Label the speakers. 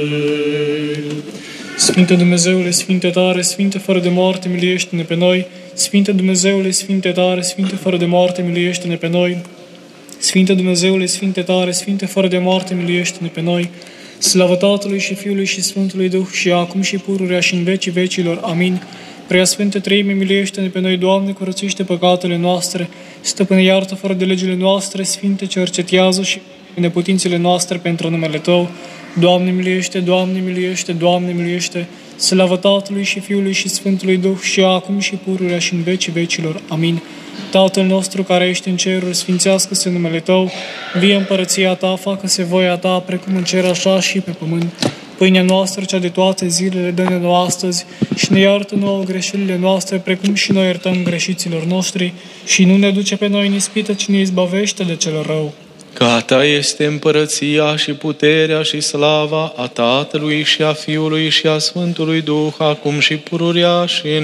Speaker 1: Sfinte Dumnezeule, Sfinte tare, Sfinte fără de moarte, miluiește-ne pe noi. Sfinte Dumnezeule, Sfinte tare, Sfinte fără de moarte, miluiește-ne pe noi. Sfinte Dumnezeule, Sfinte tare, Sfinte fără de moarte, miluiește-ne pe noi. Slavă Tatălui și Fiului și Sfântului Duh și acum și pururea și în vecii vecilor. Amin. Preasfântă Treime, miluiește-ne pe noi, Doamne, curățește păcatele noastre, Stăpâne, iartă fără de legile noastre, Sfinte, cercetează și neputințele noastre pentru numele Tău. Doamne miluiește, Doamne miluiește, Doamne miluiește. Slavă Tatălui și Fiului și Sfântului Duh și acum și pururea și în vecii vecilor. Amin. Tatăl nostru care ești în ceruri, sfințească-se numele Tău, vie împărăția Ta, facă-se voia Ta, precum în cer așa și pe pământ. Pâinea noastră, cea de toate zilele, dă-ne nouă astăzi și ne iartă nouă greșelile noastre, precum și noi iertăm greșiților noștri, și nu ne duce pe noi în ispită, ci ne izbăvește de cel rău.
Speaker 2: Că a Ta este împărăția și puterea și slava a Tatălui și a Fiului și a Sfântului Duh, acum și pururea și în